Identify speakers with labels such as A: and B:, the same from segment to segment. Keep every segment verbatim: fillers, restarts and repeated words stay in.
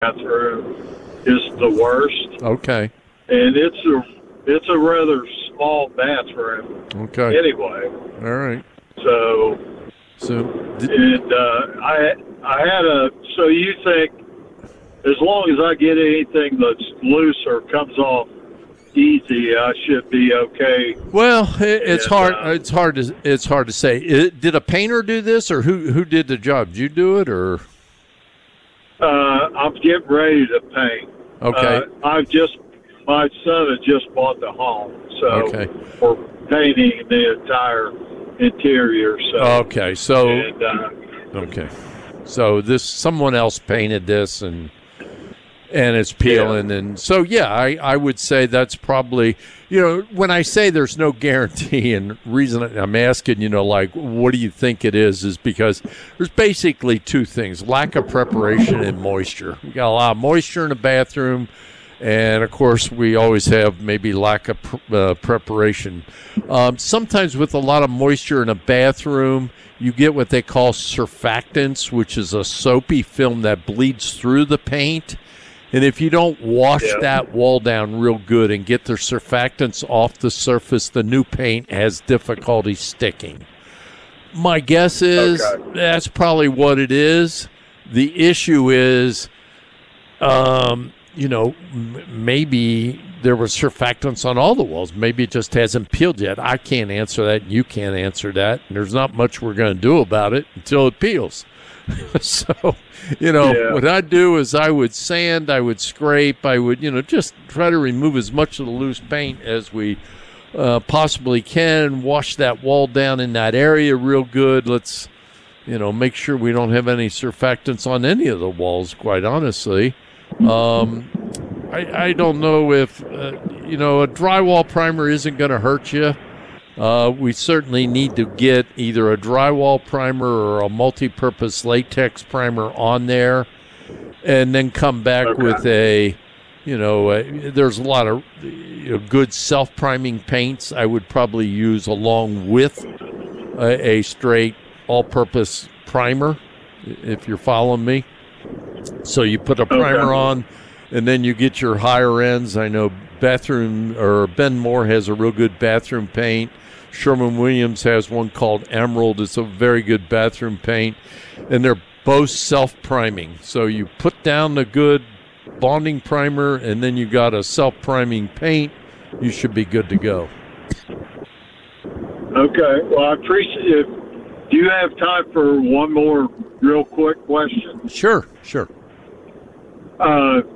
A: bathroom is the worst,
B: Okay.
A: and it's a it's a rather small bathroom
B: Okay.
A: anyway.
B: All right.
A: So,
B: So, did,
A: and uh, I I had a. So you think as long as I get anything that's loose or comes off easy, I should be okay.
B: well, it, it's
A: And,
B: hard.
A: uh,
B: It's hard to. It's hard to say. It, did a painter do this, or who who did the job? Did you do it, or
A: Uh, I'm getting ready to paint.
B: okay?
A: Uh, I've just, my son has just bought the home, so
B: Okay.
A: we're painting the entire interior. So,
B: Okay. So
A: and, uh,
B: okay. So this someone else painted this and and it's peeling and so yeah, I, I would say that's probably, you know, when I say there's no guarantee and reason I'm asking, you know, like what do you think it is is because there's basically two things: lack of preparation and moisture. We got a lot of moisture in the bathroom, and of course we always have maybe lack of pr- uh, preparation. Um, sometimes with a lot of moisture in a bathroom, you get what they call surfactants, which is a soapy film that bleeds through the paint. And if you don't wash
A: Yeah.
B: that wall down real good and get the surfactants off the surface, the new paint has difficulty sticking. My guess is
A: Okay.
B: that's probably what it is. The issue is, um, you know, m- maybe there was surfactants on all the walls. Maybe it just hasn't peeled yet. I can't answer that. You can't answer that. And there's not much we're going to do about it until it peels. So, you know,
A: Yeah.
B: what I'd do is I would sand, I would scrape, I would, you know, just try to remove as much of the loose paint as we uh, possibly can, wash that wall down in that area real good. Let's, you know, make sure we don't have any surfactants on any of the walls, quite honestly. Um, I, I don't know if, uh, you know, a drywall primer isn't going to hurt you. Uh, we certainly need to get either a drywall primer or a multi-purpose latex primer on there, and then come back
A: Okay.
B: with a, you know, uh, there's a lot of you know, good self-priming paints I would probably use along with a, a straight all-purpose primer, if you're following me. So you put a primer
A: Okay.
B: on, and then you get your higher ends. I know bathroom or Ben Moore has a real good bathroom paint. Sherwin-Williams has one called Emerald. It's a very good bathroom paint, and they're both self-priming. So you put down the good bonding primer, and then you got a self-priming paint. You should be good to go.
A: Okay. Well, I appreciate it. Do you have time for one more real quick question?
B: Sure, sure.
A: Uh, uh,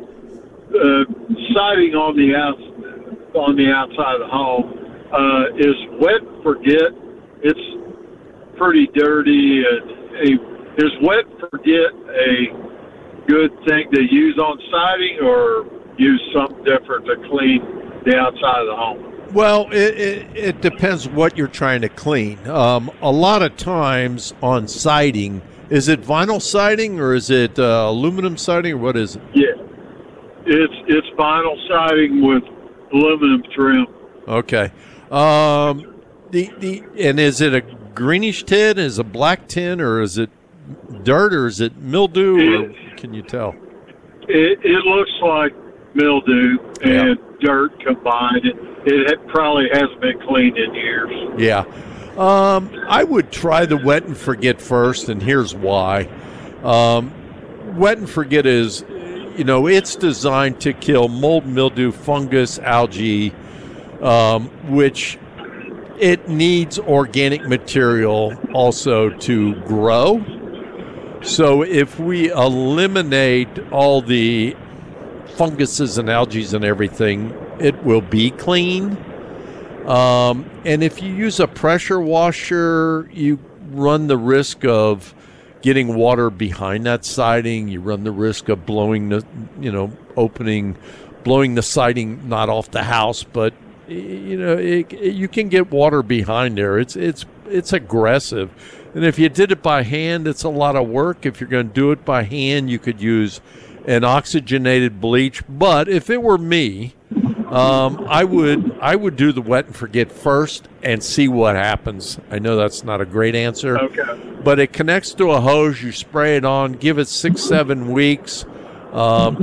A: siding on the out, on the outside of the home uh, is wet and forget. It's pretty dirty. And a, is wet and forget a good thing to use on siding, or use something different to clean the outside of the home?
B: Well, it, it, it depends what you're trying to clean. Um, a lot of times on siding, is it vinyl siding or is it uh, aluminum siding or what is it?
A: Yeah, it's it's vinyl siding with aluminum trim.
B: Okay. Um, the the and is it a greenish tin? Is it black tin, or is it dirt, or is it mildew? Or can you tell?
A: It, it looks like mildew and dirt combined. It, it probably hasn't been cleaned in years.
B: Yeah. Um, I would try the wet and forget first, and here's why. Um, wet and forget is, you know, it's designed to kill mold, mildew, fungus, algae, um, which it needs organic material also to grow. So if we eliminate all the funguses and algae and everything, it will be clean. Um, and if you use a pressure washer, you run the risk of getting water behind that siding. You run the risk of blowing the, you know, opening, blowing the siding not off the house, but you know, it, it, you can get water behind there. It's it's it's aggressive, and if you did it by hand, it's a lot of work. If you're going to do it by hand, you could use an oxygenated bleach. But if it were me, um, I would I would do the wet and forget first and see what happens. I know that's not a great answer,
A: Okay.
B: but it connects to a hose. You spray it on, give it six seven weeks. Um,